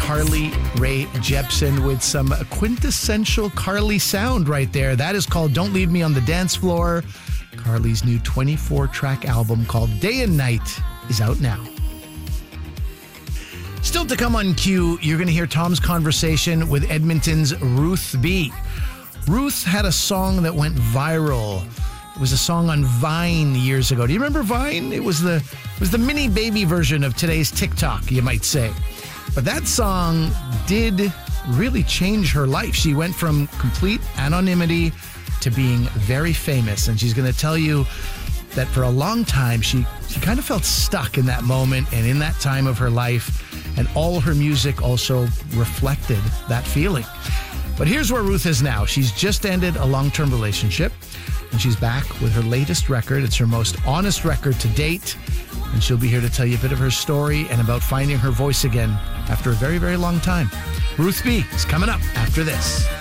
Carly Rae Jepsen with some quintessential Carly sound right there. That is called Don't Leave Me on the Dance Floor. Carly's new 24-track album called Day and Night is out now. Still to come on Q, you're going to hear Tom's conversation with Edmonton's Ruth B. Ruth had a song that went viral. It was a song on Vine years ago. Do you remember Vine? It was the mini baby version of today's TikTok, you might say. But that song did really change her life. She went from complete anonymity to being very famous. And she's going to tell you that for a long time, she kind of felt stuck in that moment and in that time of her life. And all her music also reflected that feeling. But here's where Ruth is now. She's just ended a long-term relationship. And she's back with her latest record. It's her most honest record to date. And she'll be here to tell you a bit of her story and about finding her voice again after a very, very long time. Ruth B is coming up after this.